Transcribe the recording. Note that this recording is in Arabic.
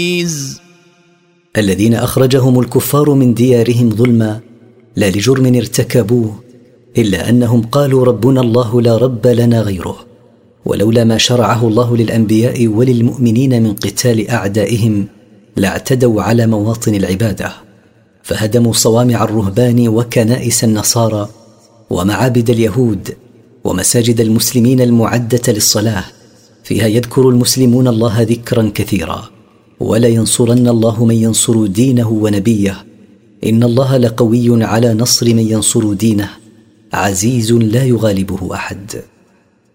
الذين أخرجهم الكفار من ديارهم ظلما لا لجرم ارتكبوه إلا أنهم قالوا ربنا الله لا رب لنا غيره، ولولا ما شرعه الله للأنبياء وللمؤمنين من قتال أعدائهم لاعتدوا على مواطن العبادة، فهدموا صوامع الرهبان وكنائس النصارى ومعابد اليهود ومساجد المسلمين المعدة للصلاة فيها يذكر المسلمون الله ذكرا كثيرا. ولا ينصرن الله من ينصر دينه ونبيه، إن الله لقوي على نصر من ينصر دينه، عزيز لا يغالبه أحد.